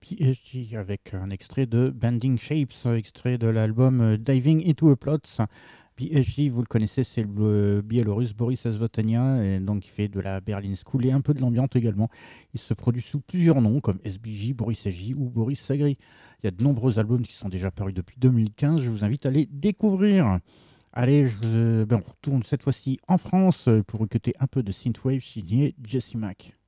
PSG avec un extrait de Bending Shapes, extrait de l'album Diving into a Plot. PSG, vous le connaissez, c'est le biélorusse Boris Asvotania, et donc il fait de la Berlin School et un peu de l'ambiance également. Il se produit sous plusieurs noms comme SBJ, Boris SJ ou Boris Sagri. Il y a de nombreux albums qui sont déjà parus depuis 2015, je vous invite à les découvrir. Allez, on retourne cette fois-ci en France pour écouter un peu de synthwave signé Jesse Mack.